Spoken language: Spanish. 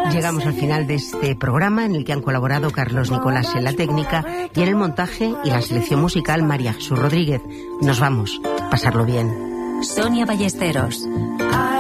Llegamos al final de este programa en el que han colaborado Carlos Nicolás en la técnica y en el montaje y la selección musical María Jesús Rodríguez. Nos vamos. Pasarlo bien. Sonia Ballesteros.